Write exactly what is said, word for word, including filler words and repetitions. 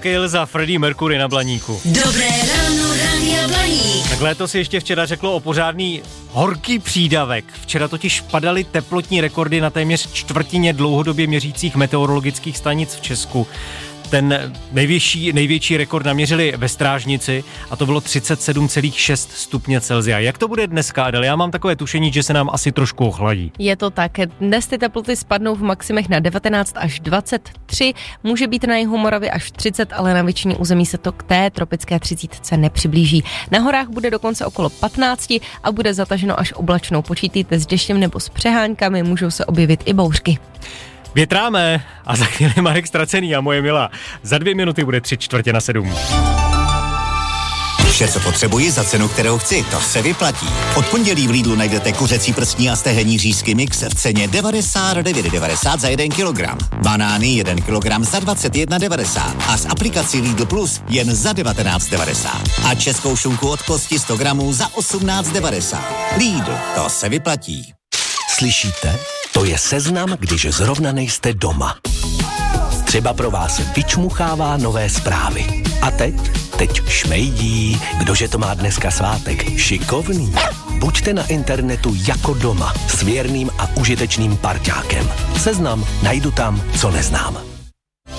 Scale za Freddie Mercury na Blaníku. Dobré ráno, Rádia Blaník. Tak léto si ještě včera řeklo o pořádný horký přídavek. Včera totiž padaly teplotní rekordy na téměř čtvrtině dlouhodobě měřících meteorologických stanic v Česku. Ten největší, největší rekord naměřili ve Strážnici a to bylo třicet sedm celá šest stupně Celsia. Jak to bude dneska, Adel? Já mám takové tušení, že se nám asi trošku ochladí. Je to tak. Dnes ty teploty spadnou v maximech na devatenáct až dvacet tři, může být na jihu Moravy až třicet, ale na většině území se to k té tropické třicítce nepřiblíží. Na horách bude dokonce okolo patnáct a bude zataženo až oblačnou. Počítejte s deštěm nebo s přeháňkami, můžou se objevit i bouřky. Větráme a za chvíli Marek Stracený a moje milá. Za dvě minuty bude tři čtvrtě na sedm. Vše, co potřebuji za cenu, kterou chci, to se vyplatí. Od pondělí v Lidlu najdete kuřecí prstní a stehenní řízky mix v ceně devadesát devět devadesát za jeden kilogram. Banány jeden kilogram za dvacet jedna devadesát a z aplikací Lidl Plus jen za devatenáct devadesát. A českou šunku od kosti sto gramů za osmnáct devadesát. Lidl, to se vyplatí. Slyšíte? To je seznam, když zrovna nejste doma. Třeba pro vás vyčmuchává nové zprávy. A teď? Teď šmejdí. Kdože to má dneska svátek? Šikovný. Buďte na internetu jako doma s věrným a užitečným parťákem. Seznam najdu tam, co neznám.